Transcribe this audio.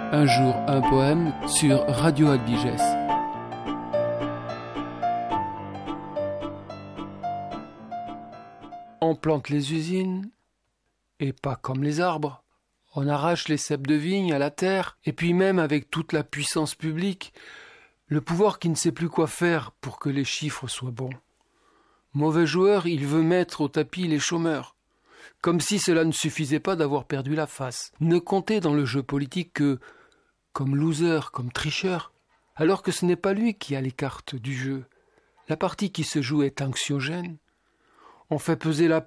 Un jour, un poème sur Radio Albiges. On plante les usines, et pas comme les arbres. On arrache les ceps de vigne à la terre, et puis même avec toute la puissance publique, le pouvoir qui ne sait plus quoi faire pour que les chiffres soient bons. Mauvais joueur, il veut mettre au tapis les chômeurs. Comme si cela ne suffisait pas d'avoir perdu la face. Ne compter dans le jeu politique que comme loser, comme tricheur, alors que ce n'est pas lui qui a les cartes du jeu. La partie qui se joue est anxiogène. On fait peser la